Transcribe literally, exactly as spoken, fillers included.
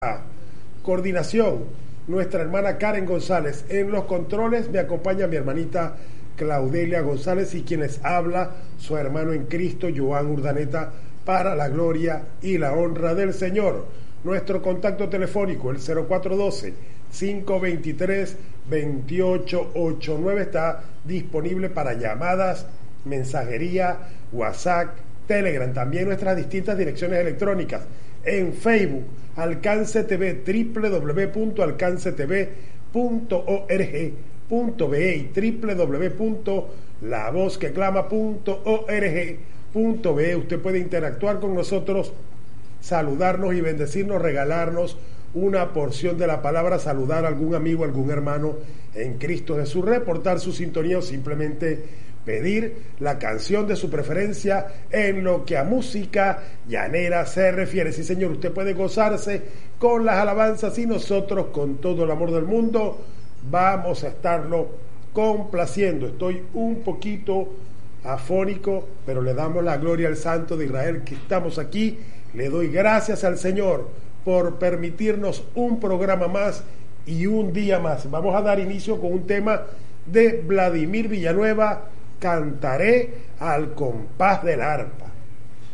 Coordinación, nuestra hermana Karen González. En los controles me acompaña mi hermanita Claudelia González y quienes habla su hermano en Cristo, Joan Urdaneta, para la gloria y la honra del Señor. Nuestro contacto telefónico, el cero cuatro uno dos, cinco dos tres, dos ocho ocho nueve, está disponible para llamadas, mensajería, WhatsApp, Telegram, también nuestras distintas direcciones electrónicas. En Facebook, Alcance T V, doble u doble u doble u punto alcance t v punto org punto be y doble u doble u doble u punto la voz que clama punto org punto be. Usted puede interactuar con nosotros, saludarnos y bendecirnos, regalarnos una porción de la palabra, saludar a algún amigo, algún hermano en Cristo Jesús, reportar su sintonía o simplemente pedir la canción de su preferencia en lo que a música llanera se refiere. Sí, señor, usted puede gozarse con las alabanzas y nosotros, con todo el amor del mundo, vamos a estarlo complaciendo. Estoy un poquito afónico, pero le damos la gloria al Santo de Israel que estamos aquí. Le doy gracias al Señor por permitirnos un programa más y un día más. Vamos a dar inicio con un tema de Vladimir Villanueva, Cantaré al compás del arpa.